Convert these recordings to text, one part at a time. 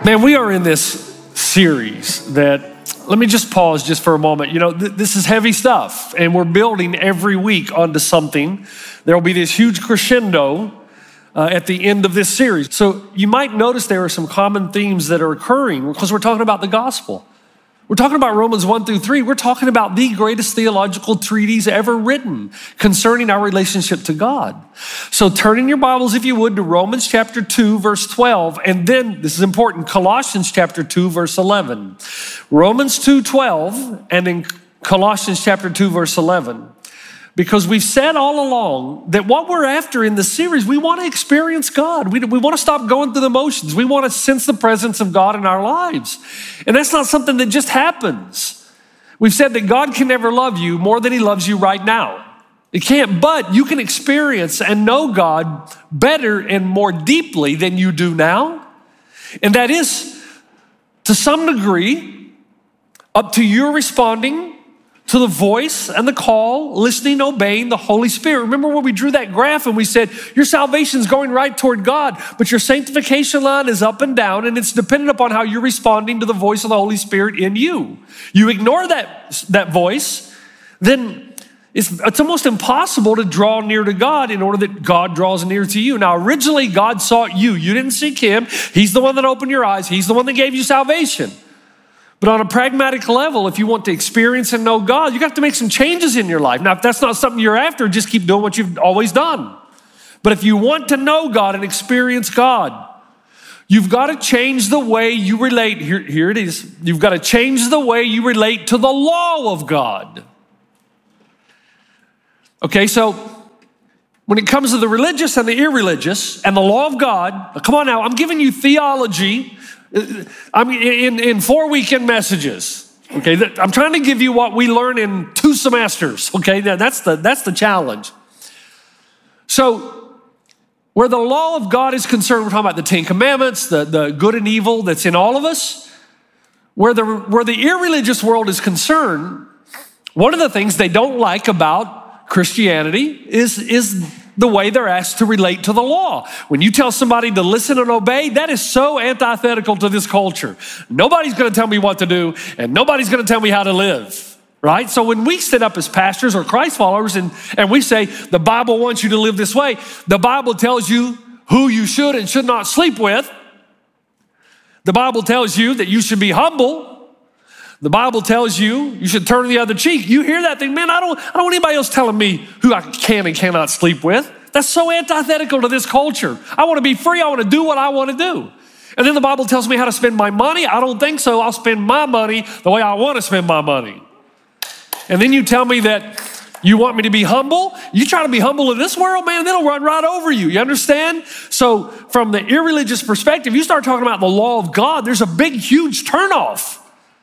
Man, we are in this series that, let me just pause just for a moment. You know, this is heavy stuff, and we're building every week onto something. There will be this huge crescendo at the end of this series. So you might notice there are some common themes that are occurring because we're talking about the gospel. We're talking about Romans 1 through 3. We're talking about the greatest theological treatise ever written concerning our relationship to God. So turn in your Bibles, if you would, to Romans chapter 2, verse 12. And then, this is important, Colossians chapter 2, verse 11. Romans 2:12 and then Colossians chapter 2, verse 11. Because we've said all along that what we're after in the series, we want to experience God. We want to stop going through the motions. We want to sense the presence of God in our lives. And that's not something that just happens. We've said that God can never love you more than he loves you right now. He can't, but you can experience and know God better and more deeply than you do now. And that is, to some degree, up to your responding to the voice and the call, listening, obeying the Holy Spirit. Remember when we drew that graph and we said, your salvation is going right toward God, but your sanctification line is up and down, and it's dependent upon how you're responding to the voice of the Holy Spirit in you. You ignore that voice, then it's almost impossible to draw near to God in order that God draws near to you. Now, originally, God sought you. You didn't seek him. He's the one that opened your eyes. He's the one that gave you salvation. But on a pragmatic level, if you want to experience and know God, you got to make some changes in your life. Now, if that's not something you're after, just keep doing what you've always done. But if you want to know God and experience God, you've got to change the way you relate. Here it is. You've got to change the way you relate to the law of God. Okay, so when it comes to the religious and the irreligious and the law of God, come on now, I'm giving you theology. I'm in 4 weekend messages, okay? I'm trying to give you what we learn in 2 semesters, okay? That's the challenge. So where the law of God is concerned, we're talking about the 10 Commandments, the good and evil that's in all of us. Where the irreligious world is concerned, one of the things they don't like about Christianity is the way they're asked to relate to the law. When you tell somebody to listen and obey, that is so antithetical to this culture. Nobody's going to tell me what to do, and nobody's going to tell me how to live, right? So when we sit up as pastors or Christ followers and we say, the Bible wants you to live this way, the Bible tells you who you should and should not sleep with. The Bible tells you that you should be humble. The Bible tells you should turn the other cheek. You hear that thing, man, I don't want anybody else telling me who I can and cannot sleep with. That's so antithetical to this culture. I want to be free. I want to do what I want to do. And then the Bible tells me how to spend my money. I don't think so. I'll spend my money the way I want to spend my money. And then you tell me that you want me to be humble. You try to be humble in this world, man, it'll run right over you. You understand? So from the irreligious perspective, you start talking about the law of God, there's a big, huge turnoff.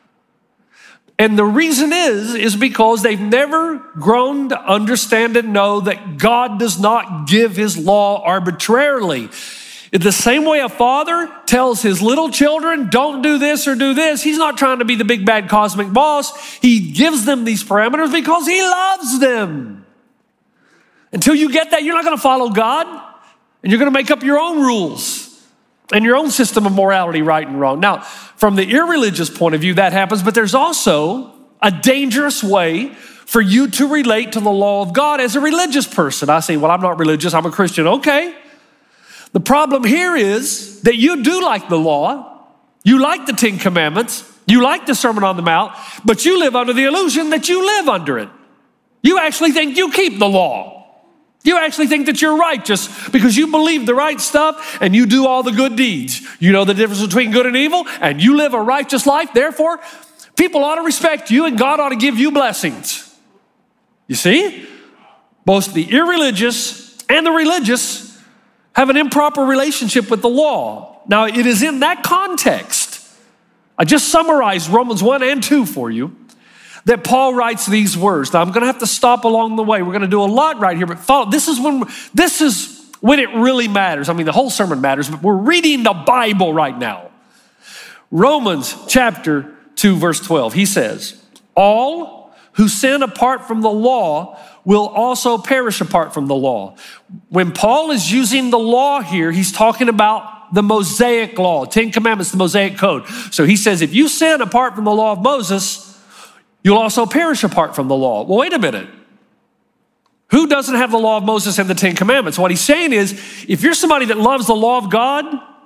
And the reason is because they've never grown to understand and know that God does not give his law arbitrarily. In the same way a father tells his little children, don't do this or do this, he's not trying to be the big bad cosmic boss. He gives them these parameters because he loves them. Until you get that, you're not going to follow God, and you're going to make up your own rules and your own system of morality, right and wrong. Now, from the irreligious point of view, that happens, but there's also a dangerous way for you to relate to the law of God as a religious person. I say, well, I'm not religious, I'm a Christian. Okay. The problem here is that you do like the law, you like the 10 Commandments, you like the Sermon on the Mount, but you live under the illusion that you live under it. You actually think you keep the law. You actually think that you're righteous because you believe the right stuff and you do all the good deeds. You know the difference between good and evil, and you live a righteous life. Therefore, people ought to respect you and God ought to give you blessings. You see? Both the irreligious and the religious have an improper relationship with the law. Now, it is in that context, I just summarized Romans 1 and 2 for you, that Paul writes these words. Now, I'm going to have to stop along the way. We're going to do a lot right here, but follow. This is when it really matters. I mean, the whole sermon matters, but we're reading the Bible right now. Romans chapter 2, verse 12. He says, all who sin apart from the law will also perish apart from the law. When Paul is using the law here, he's talking about the Mosaic law, 10 Commandments, the Mosaic Code. So he says, if you sin apart from the law of Moses, you'll also perish apart from the law. Well, wait a minute. Who doesn't have the law of Moses and the 10 Commandments? What he's saying is, if you're somebody that loves the law of God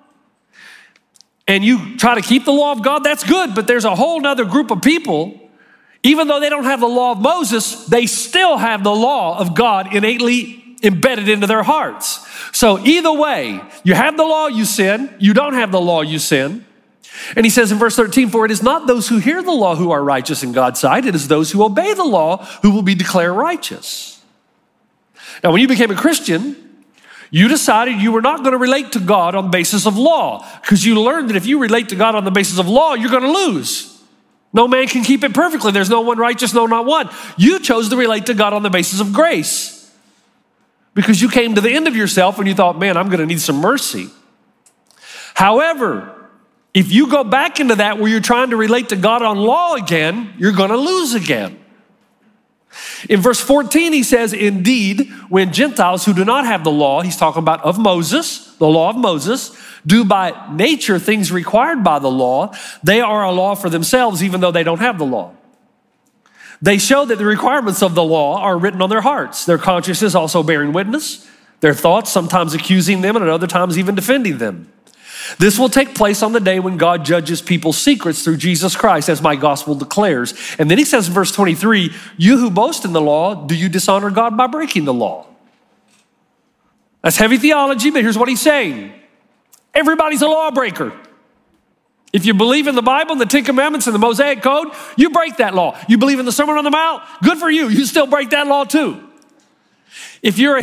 and you try to keep the law of God, that's good. But there's a whole nother group of people, even though they don't have the law of Moses, they still have the law of God innately embedded into their hearts. So either way, you have the law, you sin. You don't have the law, you sin. And he says in verse 13, for it is not those who hear the law who are righteous in God's sight. It is those who obey the law who will be declared righteous. Now, when you became a Christian, you decided you were not going to relate to God on the basis of law, because you learned that if you relate to God on the basis of law, you're going to lose. No man can keep it perfectly. There's no one righteous, no, not one. You chose to relate to God on the basis of grace, because you came to the end of yourself and you thought, man, I'm going to need some mercy. However, if you go back into that where you're trying to relate to God on law again, you're going to lose again. In verse 14, he says, indeed, when Gentiles who do not have the law, he's talking about of Moses, the law of Moses, do by nature things required by the law, they are a law for themselves, even though they don't have the law. They show that the requirements of the law are written on their hearts, their consciences also bearing witness, their thoughts sometimes accusing them and at other times even defending them. This will take place on the day when God judges people's secrets through Jesus Christ, as my gospel declares. And then he says in verse 23, you who boast in the law, do you dishonor God by breaking the law? That's heavy theology, but here's what he's saying. Everybody's a lawbreaker. If you believe in the Bible and the 10 Commandments and the Mosaic Code, you break that law. You believe in the Sermon on the Mount, good for you. You still break that law too. If you're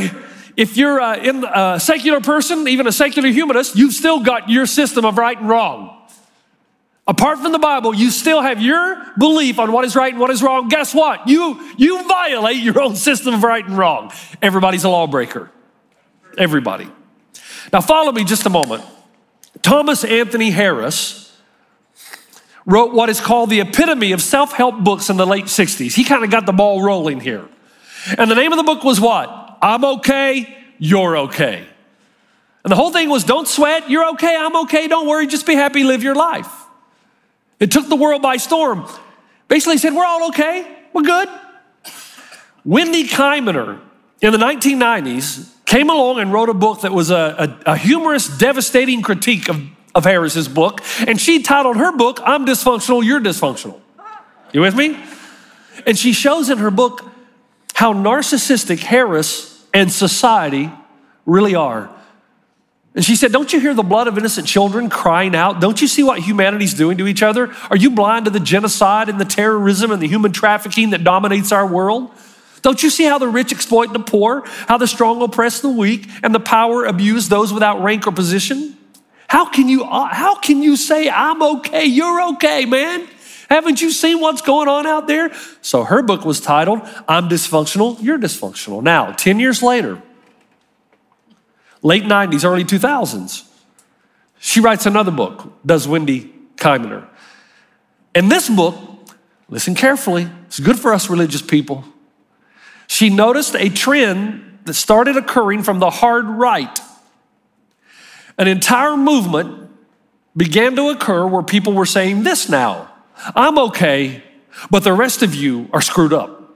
a secular person, even a secular humanist, you've still got your system of right and wrong. Apart from the Bible, you still have your belief on what is right and what is wrong. Guess what? You violate your own system of right and wrong. Everybody's a lawbreaker. Everybody. Now follow me just a moment. Thomas Anthony Harris wrote what is called the epitome of self-help books in the late 60s. He kind of got the ball rolling here. And the name of the book was what? I'm okay, you're okay. And the whole thing was, don't sweat, you're okay, I'm okay, don't worry, just be happy, live your life. It took the world by storm. Basically said, we're all okay, we're good. Wendy Keimener in the 1990s came along and wrote a book that was a humorous, devastating critique of Harris's book. And she titled her book, I'm Dysfunctional, You're Dysfunctional. You with me? And she shows in her book how narcissistic Harris and society really are. And she said, don't you hear the blood of innocent children crying out? Don't you see what humanity's doing to each other? Are you blind to the genocide and the terrorism and the human trafficking that dominates our world? Don't you see how the rich exploit the poor, how the strong oppress the weak, and the power abuse those without rank or position? How can you say, I'm okay, you're okay, man? Haven't you seen what's going on out there? So her book was titled, I'm Dysfunctional, You're Dysfunctional. Now, 10 years later, late 90s, early 2000s, she writes another book, does Wendy Keimener. And this book, listen carefully, it's good for us religious people. She noticed a trend that started occurring from the hard right. An entire movement began to occur where people were saying this now, I'm okay, but the rest of you are screwed up.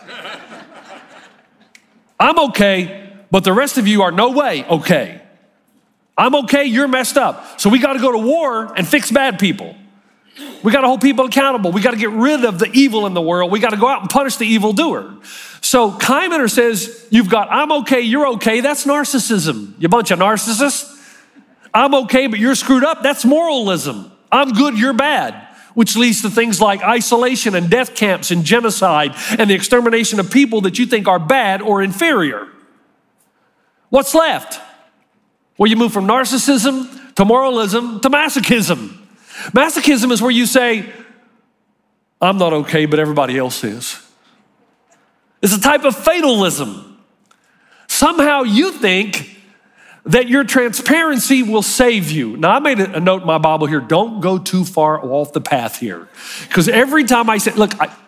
I'm okay, but the rest of you are no way okay. I'm okay, you're messed up. So we got to go to war and fix bad people. We got to hold people accountable. We got to get rid of the evil in the world. We got to go out and punish the evildoer. So Keimener says, you've got, I'm okay, you're okay. That's narcissism, you bunch of narcissists. I'm okay, but you're screwed up. That's moralism. I'm good, you're bad. Which leads to things like isolation and death camps and genocide and the extermination of people that you think are bad or inferior. What's left? Well, you move from narcissism to moralism to masochism. Masochism is where you say, I'm not okay, but everybody else is. It's a type of fatalism. Somehow you think that your transparency will save you. Now, I made a note in my Bible here, don't go too far off the path here. Because every time I said, look,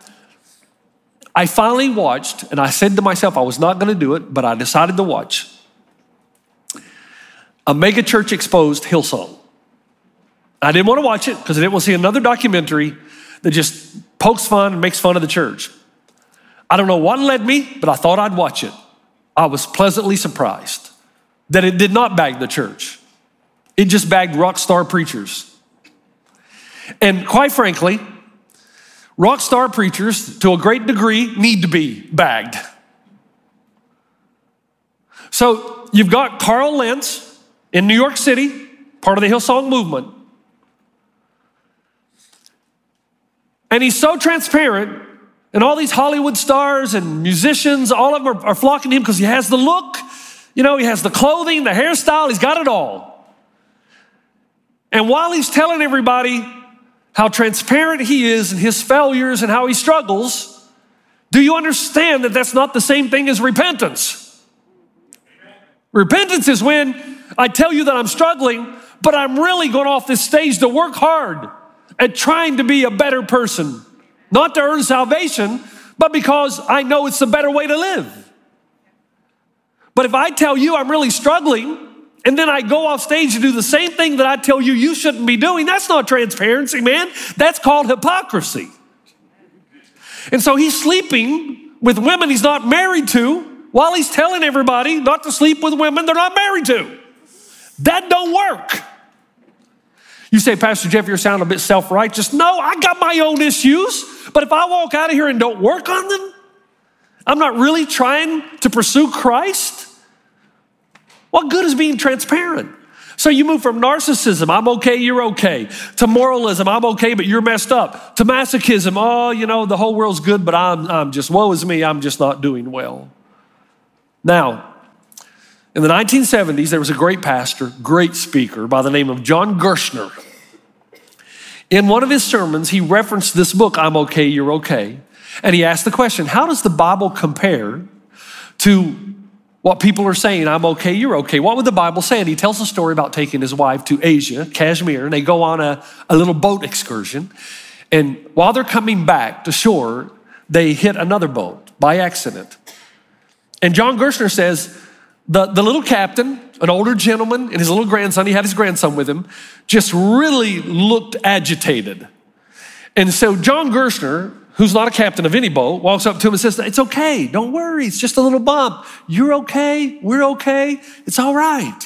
I finally watched, and I said to myself, I was not going to do it, but I decided to watch a mega church exposed Hillsong. I didn't want to watch it because I didn't want to see another documentary that just pokes fun and makes fun of the church. I don't know what led me, but I thought I'd watch it. I was pleasantly surprised that it did not bag the church. It just bagged rock star preachers. And quite frankly, rock star preachers, to a great degree, need to be bagged. So you've got Carl Lentz in New York City, part of the Hillsong movement. And he's so transparent, and all these Hollywood stars and musicians, all of them are flocking to him because he has the look, he has the clothing, the hairstyle, he's got it all. And while he's telling everybody how transparent he is and his failures and how he struggles, do you understand that that's not the same thing as repentance? Repentance is when I tell you that I'm struggling, but I'm really going off this stage to work hard at trying to be a better person, not to earn salvation, but because I know it's the better way to live. But if I tell you I'm really struggling, and then I go off stage to do the same thing that I tell you you shouldn't be doing, that's not transparency, man. That's called hypocrisy. And so he's sleeping with women he's not married to while he's telling everybody not to sleep with women they're not married to. That don't work. You say, Pastor Jeff, you're sounding a bit self-righteous. No, I got my own issues. But if I walk out of here and don't work on them, I'm not really trying to pursue Christ. What good is being transparent? So you move from narcissism, I'm okay, you're okay, to moralism, I'm okay, but you're messed up, to masochism, the whole world's good, but I'm just, woe is me, I'm just not doing well. Now, in the 1970s, there was a great pastor, great speaker by the name of John Gerstner. In one of his sermons, he referenced this book, I'm Okay, You're Okay. And he asked the question, how does the Bible compare to what people are saying, I'm okay, you're okay? What would the Bible say? And he tells a story about taking his wife to Asia, Kashmir, and they go on a little boat excursion. And while they're coming back to shore, they hit another boat by accident. And John Gerstner says, the little captain, an older gentleman, and his little grandson, he had his grandson with him, just really looked agitated. And so John Gerstner, who's not a captain of any boat, walks up to him and says, it's okay, don't worry, it's just a little bump. You're okay, we're okay, it's all right.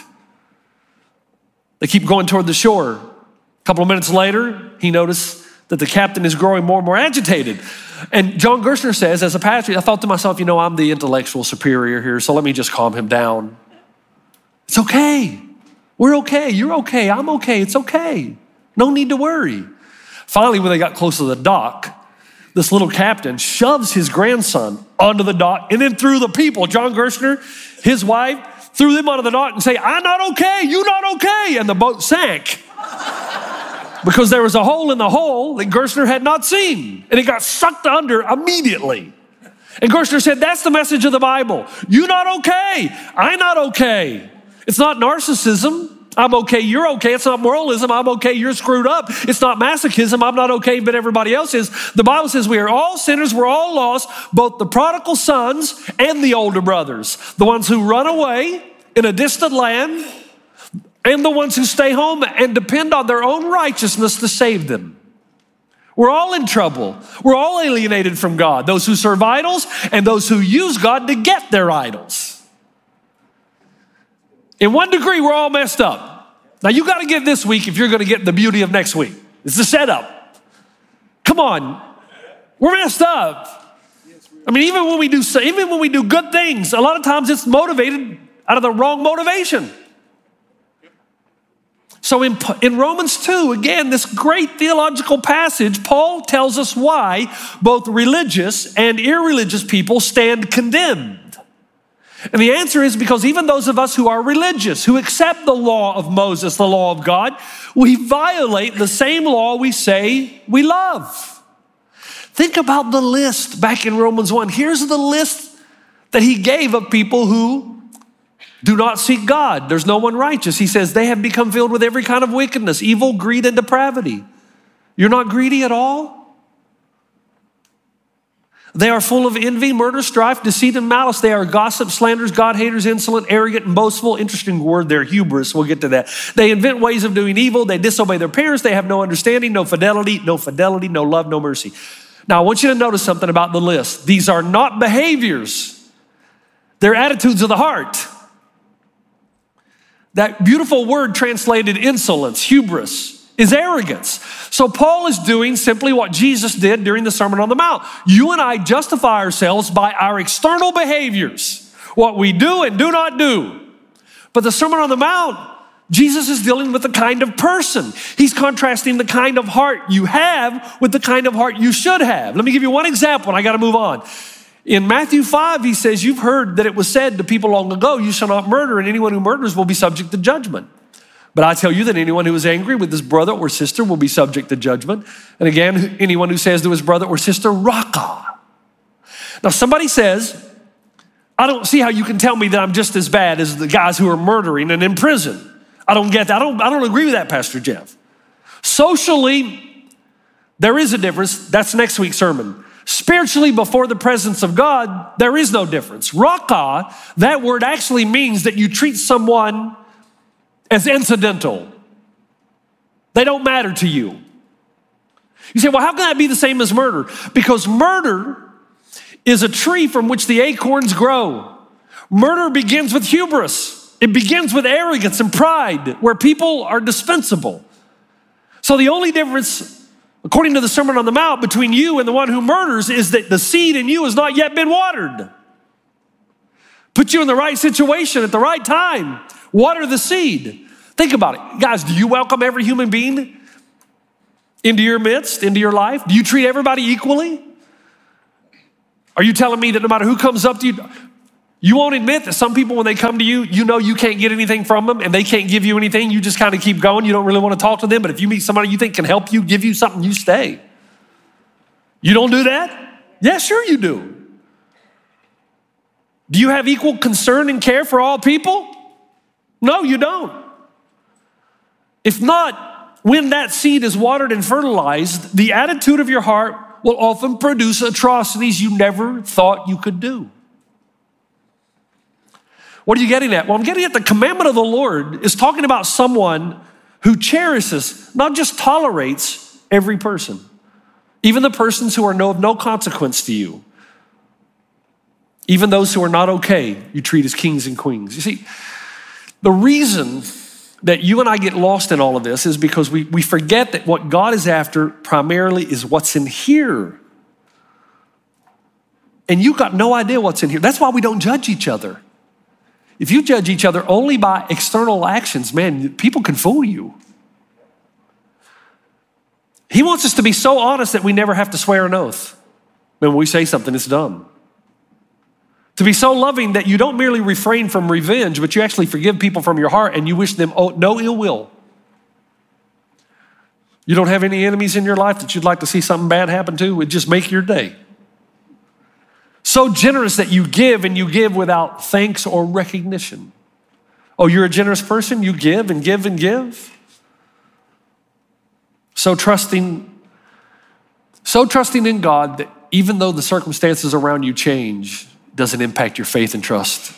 They keep going toward the shore. A couple of minutes later, he noticed that the captain is growing more and more agitated. And John Gerstner says, as a pastor, I thought to myself, I'm the intellectual superior here, so let me just calm him down. It's okay. We're okay. You're okay. I'm okay. It's okay. No need to worry. Finally, when they got close to the dock, this little captain shoves his grandson onto the dock and then threw the people, John Gerstner, his wife, threw them onto the dock and say, I'm not okay. You're not okay. And the boat sank. Because there was a hole in the hull that Gerstner had not seen. And it got sucked under immediately. And Gerstner said, that's the message of the Bible. You're not okay. I'm not okay. It's not narcissism. I'm okay, you're okay. It's not moralism. I'm okay, you're screwed up. It's not masochism. I'm not okay, but everybody else is. The Bible says we are all sinners. We're all lost, both the prodigal sons and the older brothers. The ones who run away in a distant land and the ones who stay home and depend on their own righteousness to save them. We're all in trouble. We're all alienated from God. Those who serve idols and those who use God to get their idols. In one degree, we're all messed up. Now, you got to get this week if you're going to get the beauty of next week. It's the setup. Come on. We're messed up. I mean, even when we do good things, a lot of times it's motivated out of the wrong motivation. So in Romans 2, again, this great theological passage, Paul tells us why both religious and irreligious people stand condemned. And the answer is because even those of us who are religious, who accept the law of Moses, the law of God, we violate the same law we say we love. Think about the list back in Romans 1. Here's the list that he gave of people who do not seek God. There's no one righteous. He says they have become filled with every kind of wickedness, evil, greed, and depravity. You're not greedy at all? They are full of envy, murder, strife, deceit, and malice. They are gossips, slanderers, God-haters, insolent, arrogant, and boastful. Interesting word there, hubris. We'll get to that. They invent ways of doing evil. They disobey their parents. They have no understanding, no fidelity, no love, no mercy. Now, I want you to notice something about the list. These are not behaviors. They're attitudes of the heart. That beautiful word translated insolence, hubris, is arrogance. So Paul is doing simply what Jesus did during the Sermon on the Mount. You and I justify ourselves by our external behaviors, what we do and do not do. But the Sermon on the Mount, Jesus is dealing with the kind of person. He's contrasting the kind of heart you have with the kind of heart you should have. Let me give you one example, and I got to move on. In Matthew 5, he says, you've heard that it was said to people long ago, you shall not murder, and anyone who murders will be subject to judgment. But I tell you that anyone who is angry with his brother or sister will be subject to judgment. And again, anyone who says to his brother or sister, Raka. Now somebody says, I don't see how you can tell me that I'm just as bad as the guys who are murdering and in prison. I don't get that. I don't agree with that, Pastor Jeff. Socially, there is a difference. That's next week's sermon. Spiritually, before the presence of God, there is no difference. Raka, that word actually means that you treat someone as incidental. They don't matter to you. You say, well, how can that be the same as murder? Because murder is a tree from which the acorns grow. Murder begins with hubris. It begins with arrogance and pride, where people are dispensable. So the only difference, according to the Sermon on the Mount, between you and the one who murders is that the seed in you has not yet been watered. Put you in the right situation at the right time. Water the seed. Think about it. Guys, do you welcome every human being into your midst, into your life? Do you treat everybody equally? Are you telling me that no matter who comes up to you, you won't admit that some people, when they come to you, you know you can't get anything from them and they can't give you anything. You just kind of keep going. You don't really want to talk to them. But if you meet somebody you think can help you, give you something, you stay. You don't do that? Yeah, sure you do. Do you have equal concern and care for all people? No, you don't. If not, when that seed is watered and fertilized, the attitude of your heart will often produce atrocities you never thought you could do. What are you getting at? Well, I'm getting at the commandment of the Lord is talking about someone who cherishes, not just tolerates, every person. Even the persons who are of no consequence to you. Even those who are not okay, you treat as kings and queens. You see, the reason that you and I get lost in all of this is because we forget that what God is after primarily is what's in here. And you got no idea what's in here. That's why we don't judge each other. If you judge each other only by external actions, man, people can fool you. He wants us to be so honest that we never have to swear an oath. When we say something, it's done. To be so loving that you don't merely refrain from revenge, but you actually forgive people from your heart and you wish them no ill will. You don't have any enemies in your life that you'd like to see something bad happen to? It would just make your day. So generous that you give and you give without thanks or recognition. Oh, you're a generous person? You give and give and give? So trusting in God that even though the circumstances around you change, doesn't impact your faith and trust.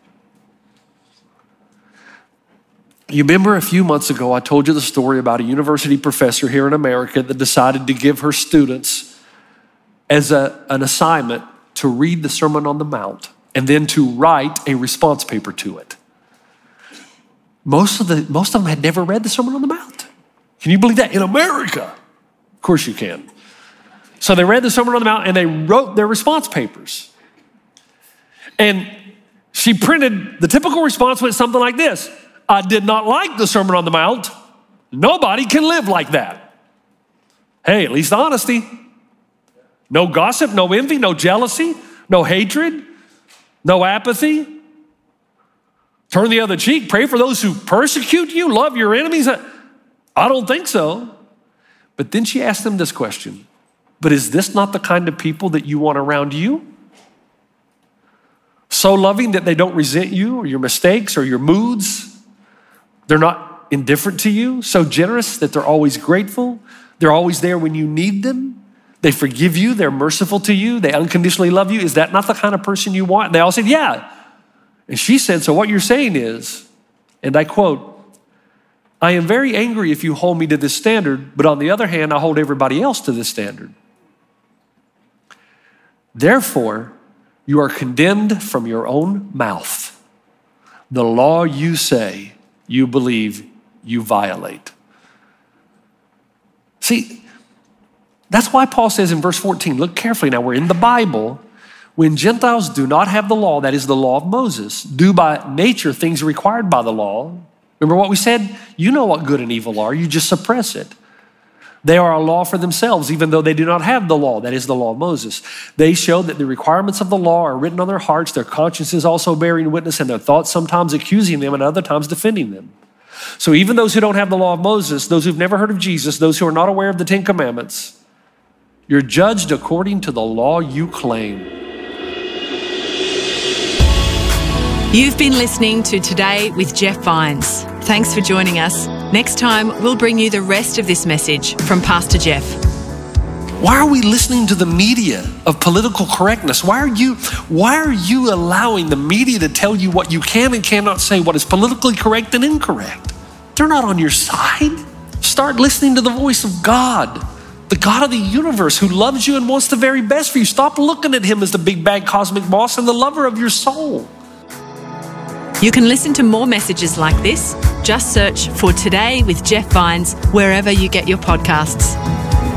You remember a few months ago, I told you the story about a university professor here in America that decided to give her students as an assignment to read the Sermon on the Mount and then to write a response paper to it. Most of them had never read the Sermon on the Mount. Can you believe that? In America. Of course you can. So they read the Sermon on the Mount and they wrote their response papers. And she printed, the typical response went something like this: I did not like the Sermon on the Mount. Nobody can live like that. Hey, at least honesty. No gossip, no envy, no jealousy, no hatred, no apathy. Turn the other cheek, pray for those who persecute you, love your enemies. I don't think so. But then she asked them this question: but is this not the kind of people that you want around you? So loving that they don't resent you or your mistakes or your moods. They're not indifferent to you. So generous that they're always grateful. They're always there when you need them. They forgive you. They're merciful to you. They unconditionally love you. Is that not the kind of person you want? And they all said, yeah. And she said, so what you're saying is, and I quote, I am very angry if you hold me to this standard, but on the other hand, I hold everybody else to this standard. Therefore, you are condemned from your own mouth. The law you say you believe you violate. See, that's why Paul says in verse 14, look carefully now, we're in the Bible. When Gentiles do not have the law, that is the law of Moses, do by nature things required by the law. Remember what we said? You know what good and evil are, you just suppress it. They are a law for themselves, even though they do not have the law, that is the law of Moses. They show that the requirements of the law are written on their hearts, their consciences also bearing witness, and their thoughts sometimes accusing them and other times defending them. So even those who don't have the law of Moses, those who've never heard of Jesus, those who are not aware of the 10 Commandments, you're judged according to the law you claim. You've been listening to Today with Jeff Vines. Thanks for joining us. Next time, we'll bring you the rest of this message from Pastor Jeff. Why are we listening to the media of political correctness? Why are you allowing the media to tell you what you can and cannot say, what is politically correct and incorrect? They're not on your side. Start listening to the voice of God, the God of the universe who loves you and wants the very best for you. Stop looking at him as the big bad cosmic boss and the lover of your soul. You can listen to more messages like this. Just search for Today with Jeff Vines wherever you get your podcasts.